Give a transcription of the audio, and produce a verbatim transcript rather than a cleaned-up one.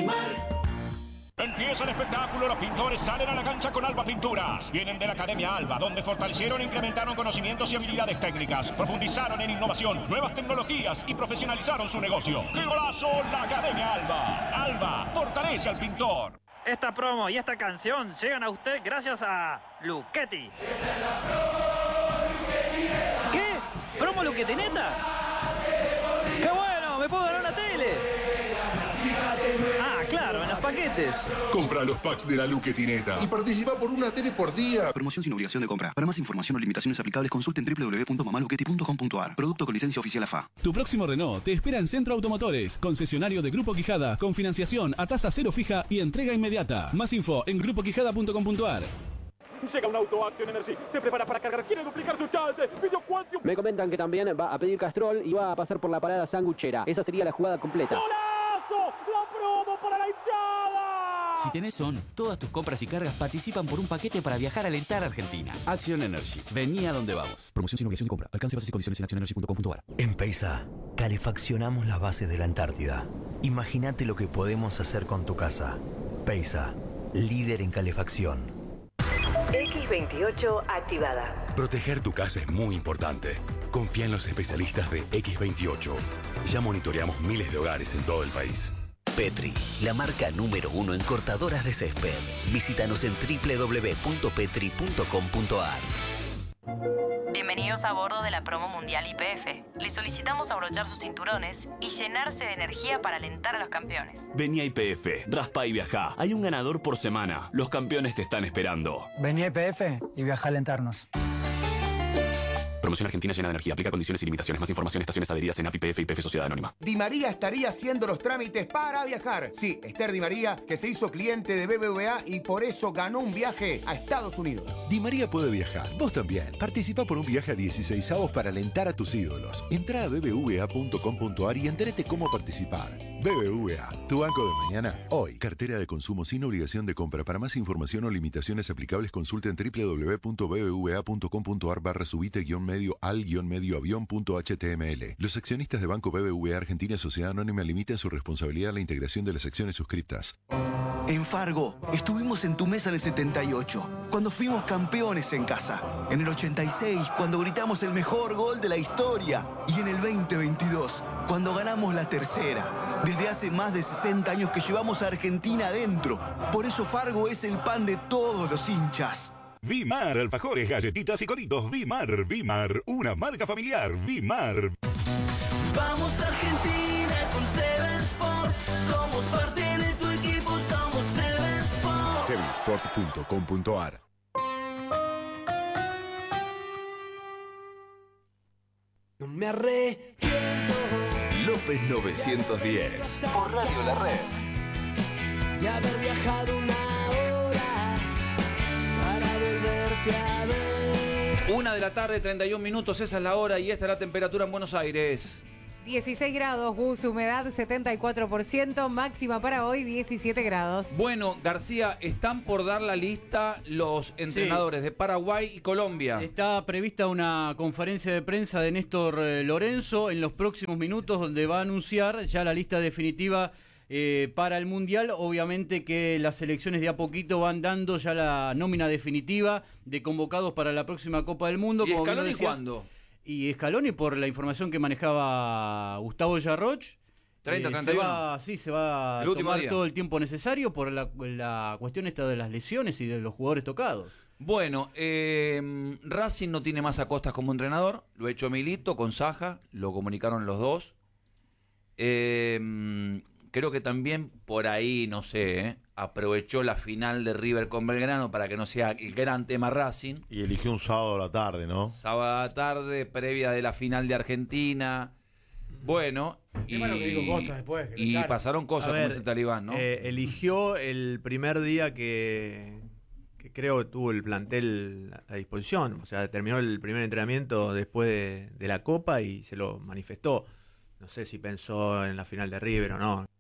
Vimar. Empieza el espectáculo, los pintores salen a la cancha con Alba Pinturas. Vienen de la Academia Alba, donde fortalecieron e incrementaron conocimientos y habilidades técnicas. Profundizaron en innovación, nuevas tecnologías y profesionalizaron su negocio. ¡Qué golazo! La Academia Alba. Alba fortalece al pintor. Esta promo y esta canción llegan a usted gracias a Luchetti. ¿Qué? ¿Promo Luchetti neta? ¡Qué bueno! ¡Me puedo ganar una tele! Ah, claro, en los paquetes. Compra los packs de la Luchetineta y participa por una tele por día. Promoción sin obligación de compra. Para más información o limitaciones aplicables, consulten doble u doble u doble u punto mamaluchetti punto com punto a r. Producto con licencia oficial A F A. Tu próximo Renault te espera en Centro Automotores, concesionario de Grupo Quijada, con financiación a tasa cero fija y entrega inmediata. Más info en grupo quijada punto com punto a r. Llega un auto Action Energy, se prepara para cargar, quiere duplicar su chance. Video Quantum. Me comentan que también va a pedir Castrol y va a pasar por la parada sanguchera. Esa sería la jugada completa. ¡Golazo! ¡La promo para la hinchada! Si tenés Son, todas tus compras y cargas participan por un paquete para viajar a alentar a Argentina. Action Energy. Vení a donde vamos. Promoción sin obligación de compra. Alcance, bases y condiciones en action energy punto com punto a r. En Peisa, calefaccionamos las bases de la Antártida. Imagínate lo que podemos hacer con tu casa. Peisa, líder en calefacción. equis veintiocho activada. Proteger tu casa es muy importante. Confía en los especialistas de equis veintiocho. Ya monitoreamos miles de hogares en todo el país. Petri, la marca número uno en cortadoras de césped. Visítanos en doble u doble u doble u punto petri punto com punto a r. Bienvenidos a bordo de la promo mundial I P F. Les solicitamos abrochar sus cinturones y llenarse de energía para alentar a los campeones. Vení a I P F, raspa y viajá. Hay un ganador por semana. Los campeones te están esperando. Vení a I P F y viajá a alentarnos. Promoción Argentina llena de energía. Aplica condiciones y limitaciones. Más información, estaciones adheridas en A P I P F y P F Sociedad Anónima. Di María estaría haciendo los trámites para viajar. Sí, Esther Di María, que se hizo cliente de B B V A y por eso ganó un viaje a Estados Unidos. Di María puede viajar. Vos también. Participa por un viaje a dieciséis avos para alentar a tus ídolos. Entrá a b b v a punto com punto a r y entérate cómo participar. B B V A, tu banco de mañana, hoy. Cartera de consumo sin obligación de compra. Para más información o limitaciones aplicables, consulten doble u doble u doble u punto b b v a punto com punto a r barra subite guión medio al guión medio avión punto h t m l. Los accionistas de Banco B B V A Argentina Sociedad Anónima limitan su responsabilidad a la integración de las acciones suscriptas. En Fargo, estuvimos en tu mesa en el setenta y ocho, cuando fuimos campeones en casa. En el ochenta y seis, cuando gritamos el mejor gol de la historia. Y en el veinte veintidós, cuando ganamos la tercera. Desde hace más de sesenta años que llevamos a Argentina adentro. Por eso Fargo es el pan de todos los hinchas. Vimar, alfajores, galletitas y coritos. Vimar, Vimar, una marca familiar. Vimar. Vamos Argentina con Seven Sport. Somos parte de tu equipo, somos Seven Sport. seven sport punto com punto a r. No me arrepiento. López novecientos diez. Por Radio La Red. De haber viajado una hora para volverte a ver. Una de la tarde, treinta y un minutos, esa es la hora y esta es la temperatura en Buenos Aires. dieciséis grados, Gus, humedad setenta y cuatro por ciento, máxima para hoy diecisiete grados. Bueno, García, están por dar la lista los entrenadores sí. de Paraguay y Colombia. Está prevista una conferencia de prensa de Néstor Lorenzo en los próximos minutos donde va a anunciar ya la lista definitiva eh, para el Mundial. Obviamente que las selecciones de a poquito van dando ya la nómina definitiva de convocados para la próxima Copa del Mundo. ¿Y Scaloni cuándo? Y Scaloni, por la información que manejaba Gustavo Yarroch, treinta, eh, treinta y uno. se va, sí, se va a tomar día. todo el tiempo necesario por la, la cuestión esta de las lesiones y de los jugadores tocados. Bueno, eh, Racing no tiene más a Costas como entrenador, lo ha hecho Milito con Saja, lo comunicaron los dos. Eh, creo que también por ahí, no sé, eh, aprovechó la final de River con Belgrano para que no sea el gran tema Racing. Y eligió un sábado a la tarde, ¿no? Sábado a la tarde, previa de la final de Argentina. Bueno, y, bueno que digo Costa después, que y claro. pasaron cosas ver, como ese talibán, ¿no? Eh, eligió el primer día que, que creo que tuvo el plantel a disposición. O sea, terminó el primer entrenamiento después de, de la Copa y se lo manifestó. No sé si pensó en la final de River o no.